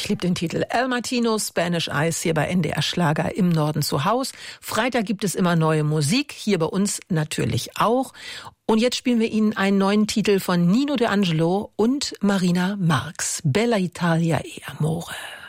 Ich liebe den Titel. El Martino, Spanish Eyes, hier bei NDR Schlager im Norden zu Haus. Freitag gibt es immer neue Musik, hier bei uns natürlich auch. Und jetzt spielen wir Ihnen einen neuen Titel von Nino De Angelo und Marina Marx. Bella Italia e Amore.